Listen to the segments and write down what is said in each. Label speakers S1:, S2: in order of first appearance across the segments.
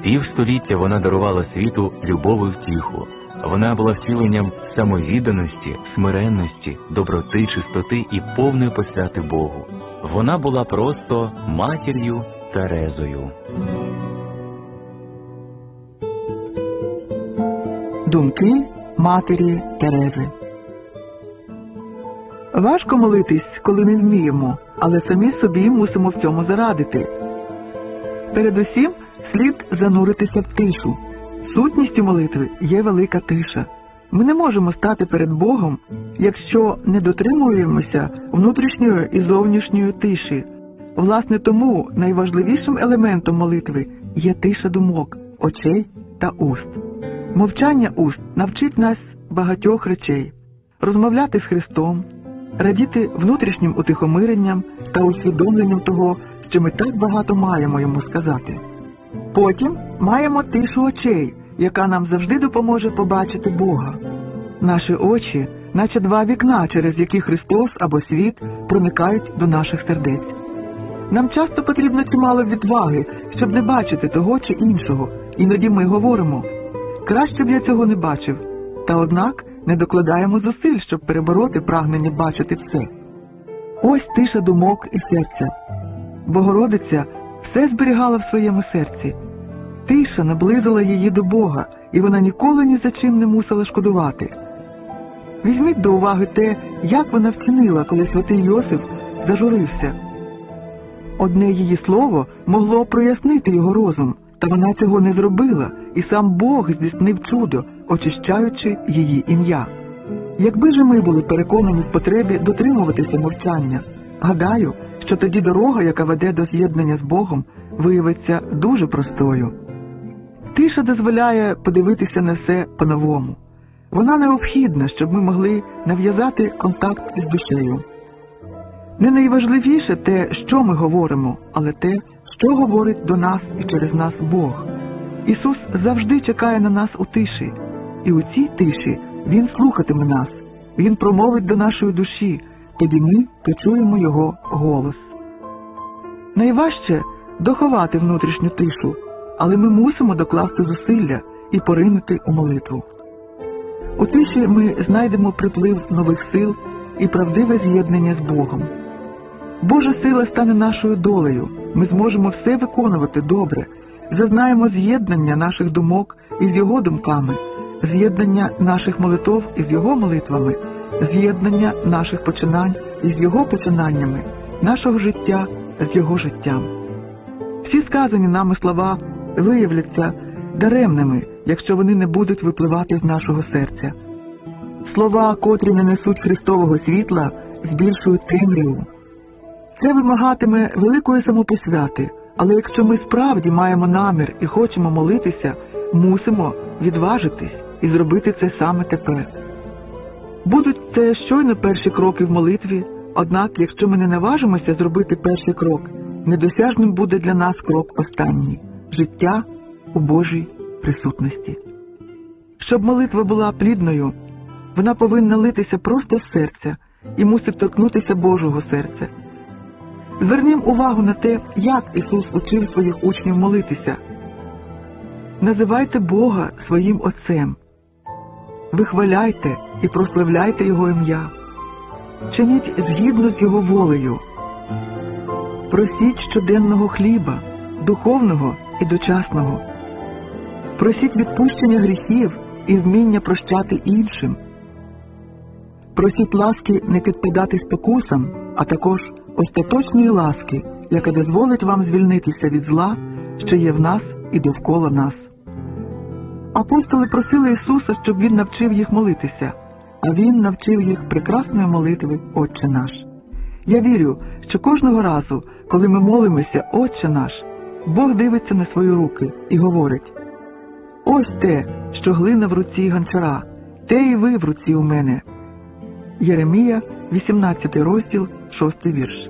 S1: Півстоліття вона дарувала світу любов і втіху. Вона була втіленням самовідданості, смиренності, доброти, чистоти і повної посвяти Богу. Вона була просто матір'ю Терезою.
S2: Думки матері Терези. Важко молитись, коли не вміємо, але самі собі мусимо в цьому зарадити. Передусім, слід зануритися в тишу. Сутністю молитви є велика тиша. Ми не можемо стати перед Богом, якщо не дотримуємося внутрішньої і зовнішньої тиші. Власне тому найважливішим елементом молитви є тиша думок, очей та уст. Мовчання уст навчить нас багатьох речей. Розмовляти з Христом, радіти внутрішнім утихомиренням та усвідомленням того, що ми так багато маємо йому сказати. Потім маємо тишу очей, яка нам завжди допоможе побачити Бога. Наші очі, наче два вікна, через які Христос або світ проникають до наших сердець. Нам часто потрібно чимало відваги, щоб не бачити того чи іншого. Іноді ми говоримо: краще б я цього не бачив. Та однак не докладаємо зусиль, щоб перебороти прагнення бачити все. Ось тиша думок і серця. Богородиця все зберігала в своєму серці. Тиша наблизила її до Бога, і вона ніколи ні за чим не мусила шкодувати. Візьміть до уваги те, як вона вчинила, коли святий Йосиф зажурився. Одне її слово могло прояснити його розум, та вона цього не зробила, і сам Бог здійснив чудо, очищаючи її ім'я. Якби же ми були переконані в потребі дотримуватися мовчання, гадаю, що тоді дорога, яка веде до з'єднання з Богом, виявиться дуже простою. Тиша дозволяє подивитися на все по-новому. Вона необхідна, щоб ми могли нав'язати контакт із душею. Не найважливіше те, що ми говоримо, але те, що говорить до нас і через нас Бог. Ісус завжди чекає на нас у тиші, і у цій тиші Він слухатиме нас, Він промовить до нашої душі, тоді ми почуємо Його голос. Найважче доховати внутрішню тишу, але ми мусимо докласти зусилля і поринути у молитву. У тиші ми знайдемо приплив нових сил і правдиве з'єднання з Богом. Божа сила стане нашою долею, ми зможемо все виконувати добре, зазнаємо з'єднання наших думок із Його думками, з'єднання наших молитов із Його молитвами, з'єднання наших починань із Його починаннями, нашого життя з Його життям. Всі сказані нами слова виявляться даремними, якщо вони не будуть випливати з нашого серця. Слова, котрі не несуть Христового світла, збільшують темряву. Це вимагатиме великої самопосвяти, але якщо ми справді маємо намір і хочемо молитися, мусимо відважитись і зробити це саме тепер. Будуть це щойно перші кроки в молитві, однак, якщо ми не наважимося зробити перший крок, недосяжним буде для нас крок останній – життя у Божій присутності. Щоб молитва була плідною, вона повинна литися просто з серця і мусить торкнутися Божого серця. Звернім увагу на те, як Ісус учив своїх учнів молитися. Називайте Бога своїм Отцем. Вихваляйте і прославляйте Його ім'я. Чиніть згідно з Його волею. Просіть щоденного хліба, духовного і дочасного. Просіть відпущення гріхів і вміння прощати іншим. Просіть ласки не підпадати спокусам, а також остаточної ласки, яка дозволить вам звільнитися від зла, що є в нас і довкола нас. Апостоли просили Ісуса, щоб Він навчив їх молитися, а Він навчив їх прекрасної молитви «Отче наш». Я вірю, що кожного разу, коли ми молимося «Отче наш», Бог дивиться на свої руки і говорить: «Ось те, що глина в руці гончара, те і ви в руці у мене». Єремія, 18 розділ, 6 вірш.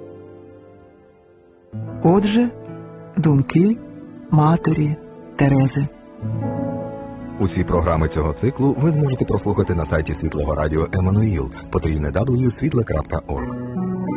S2: Отже, думки матері Терези.
S3: Усі програми цього циклу ви зможете прослухати на сайті Світлого Радіо Еммануїл, www.світле.орг.